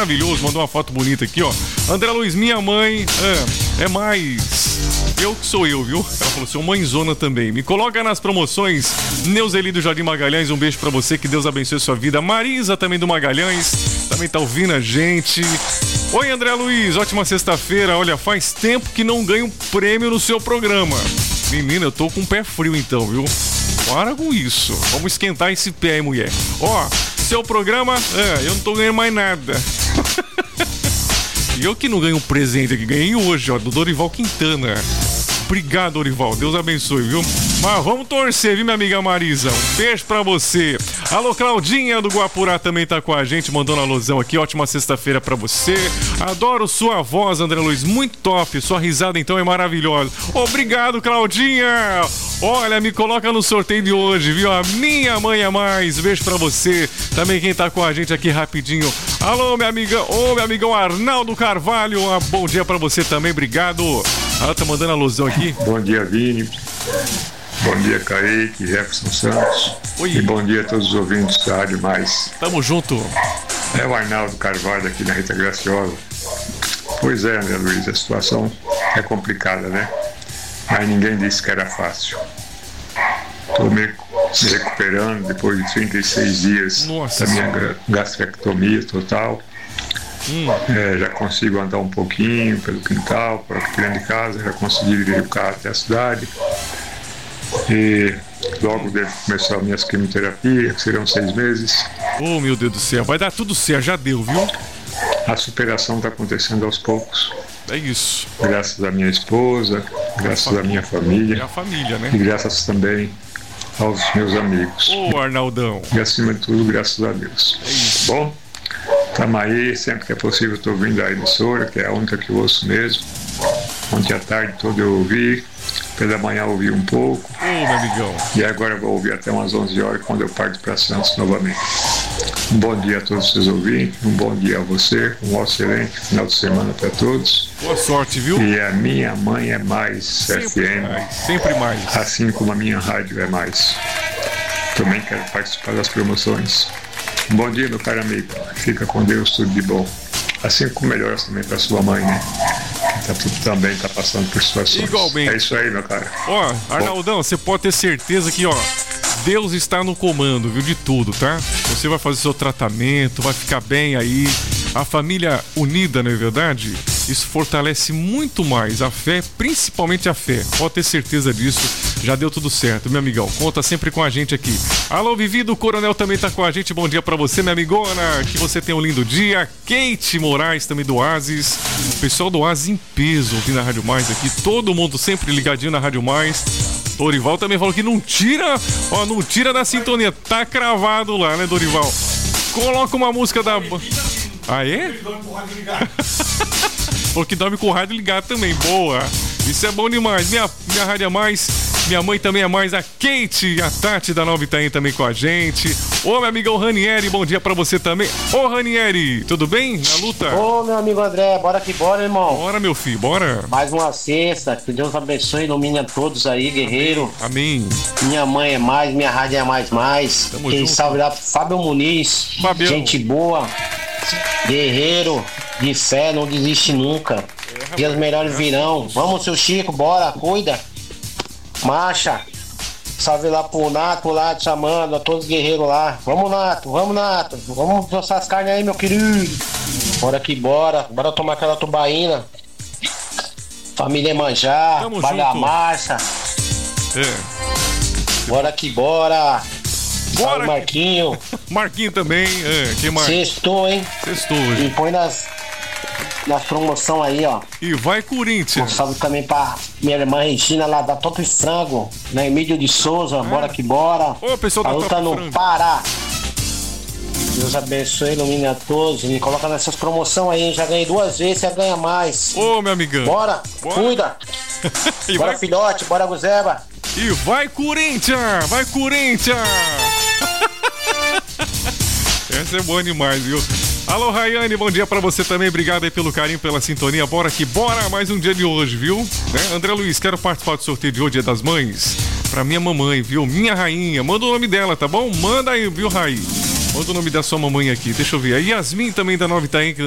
maravilhoso, mandou uma foto bonita aqui, ó. André Luiz, minha mãe é mais... Eu que sou eu, viu? Ela falou, seu mãezona também. Me coloca nas promoções. Neuzeli do Jardim Magalhães, um beijo pra você, que Deus abençoe a sua vida. Marisa também do Magalhães, também tá ouvindo a gente. Oi, André Luiz, ótima sexta-feira. Olha, faz tempo que não ganho prêmio no seu programa. Menina, eu tô com o pé frio então, viu? Para com isso. Vamos esquentar esse pé aí, mulher. Ó, seu programa, eu não tô ganhando mais nada. E eu que não ganho um presente aqui, ganhei hoje, ó, do Dorival Quintana. Obrigado, Dorival, Deus abençoe, viu? Mas vamos torcer, viu, minha amiga Marisa? Um beijo pra você. Alô, Claudinha do Guapurá também tá com a gente, mandando alusão aqui. Ótima sexta-feira pra você. Adoro sua voz, André Luiz, muito top. Sua risada, então, é maravilhosa. Obrigado, Claudinha. Olha, me coloca no sorteio de hoje, viu? A minha mãe é mais. Beijo pra você. Também quem tá com a gente aqui rapidinho. Alô, minha amiga, meu amigão Arnaldo Carvalho. Bom dia pra você também, obrigado. Ela tá mandando alusão aqui. Bom dia, Vini. Bom dia, Kaique, Jefferson Santos. Oi. E bom dia a todos os ouvintes da Rádio Mais. Tamo junto. É o Arnaldo Carvalho aqui na Rita Graciosa. Pois é, André Luiz, a situação é complicada, né? Mas ninguém disse que era fácil. Tô me recuperando depois de 36 dias da minha gastrectomia total. Já consigo andar um pouquinho pelo quintal, por aqui dentro de casa, já consegui dirigir o carro até a cidade. E logo devo começar minhas quimioterapias, que serão 6 meses. Oh, meu Deus do céu, vai dar tudo certo, já deu, viu? A superação está acontecendo aos poucos. É isso. Graças à minha esposa, graças à minha família. E a família, né? E graças também aos meus amigos. Ô, Arnaldão. E acima de tudo, graças a Deus. É isso. Bom, estamos aí, sempre que é possível estou ouvindo a emissora, que é a única que eu ouço mesmo. Ontem à tarde toda eu ouvi, pela manhã eu ouvi um pouco. Ô, meu amigão. E agora eu vou ouvir até umas 11 horas, quando eu parto para Santos novamente. Um bom dia a todos os ouvintes, um bom dia a você, um excelente final de semana para todos. Boa sorte, viu? E a minha mãe é mais sempre FM, mais, sempre mais. Assim como a minha rádio é mais. Também quero participar das promoções. Um bom dia, meu caro amigo. Fica com Deus, tudo de bom. Assim como melhoras também para sua mãe, né? Que também tá passando por situações. Igualmente. É isso aí, meu cara. Ó, Arnaldão, você pode ter certeza que, ó, Deus está no comando, viu, de tudo, tá? Você vai fazer seu tratamento, vai ficar bem aí. A família unida, não é verdade? Isso fortalece muito mais a fé, principalmente a fé. Pode ter certeza disso. Já deu tudo certo, meu amigão. Conta sempre com a gente aqui. Alô, Vivi do Coronel também tá com a gente. Bom dia pra você, minha amigona. Que você tenha um lindo dia. Kate Moraes também do Oasis. O pessoal do Oasis em peso ouvindo a Rádio Mais aqui. Todo mundo sempre ligadinho na Rádio Mais. Dorival também falou que não tira, ó, não tira da sintonia. Tá cravado lá, né, Dorival? Coloca uma música da... Ah, é? Falou que dorme com o rádio ligado também. Boa. Isso é bom demais. Minha rádio é mais. Minha mãe também é mais. A Kate e a Tati da Nova Itaim também com a gente. Ô, meu amigão Ranieri, bom dia pra você também. Ô, Ranieri, tudo bem na luta? Ô, meu amigo André, bora que bora, irmão. Bora, meu filho, bora. Mais uma sexta, que Deus abençoe e ilumine a todos aí, guerreiro. Amém. Minha mãe é mais, minha rádio é mais. Tamo Quem junto. salve lá, Fábio Muniz. Fabião. Gente boa, guerreiro, de fé, não desiste nunca. Dias melhores virão. Vamos, seu Chico, bora, cuida. Marcha. Salve lá pro Nato lá te chamando, a todos os guerreiros lá. Vamos, Nato, vamos, Nato. Vamos troçar as carnes aí, meu querido. Bora que bora. Bora tomar aquela tubaína. Família Manjar, Tamo Vale a junto. Marcha. É. Bora que bora. Bora. Salve, Marquinho. Marquinho também. Quem mais? Sextou, hein? Sextou hoje. E põe nas promoções aí, ó. E vai Um Corinthians. salve também pra minha irmã Regina lá da Top Frango, na Emílio de Souza, bora que bora. Ô, pessoal A da luta Top não Frango. para. Deus abençoe, ilumine a todos. Me coloca nessas promoções aí, hein? Já ganhei 2 vezes, você ganha mais. Ô, meu amigão. Bora, cuida. E Bora, vai, filhote, bora, Guzeba. e vai Corinthians! Vai Corinthians! Essa é boa demais, viu? Alô, Rayane, bom dia pra você também. Obrigado aí pelo carinho, pela sintonia. Bora que bora, mais um dia de hoje, viu? Né? André Luiz, quero participar do sorteio de hoje, Dia das Mães. Pra minha mamãe, viu? Minha rainha. Manda o nome dela, tá bom? Manda aí, viu, Raí? Manda o nome da sua mamãe aqui. Deixa eu ver. A Yasmin também da Nova Itaim,